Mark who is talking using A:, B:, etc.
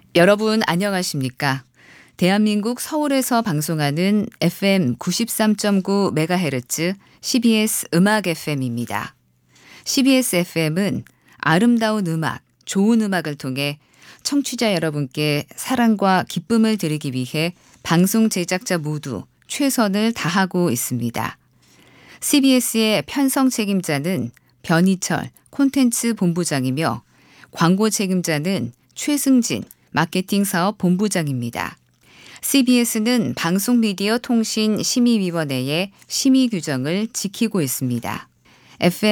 A: 여러분 안녕하십니까? 대한민국 서울에서 방송하는 FM 93.9MHz CBS 음악 FM입니다. CBS FM은 아름다운 음악, 좋은 음악을 통해 청취자 여러분께 사랑과 기쁨을 드리기 위해 방송 제작자 모두 최선을 다하고 있습니다. CBS의 편성 책임자는 변희철 콘텐츠 본부장이며 광고 책임자는 최승진 마케팅 사업 본부장입니다. CBS는 방송미디어 통신심의위원회의 심의 규정을 지키고 있습니다. FM